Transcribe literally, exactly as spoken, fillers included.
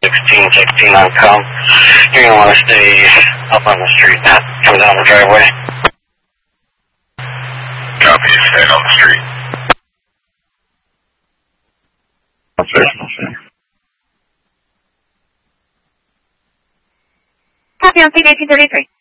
sixteen sixteen on com. You're going to want to stay up on the street, not come down the driveway. Copy, stay on the street. Copy on C eighteen thirty-three.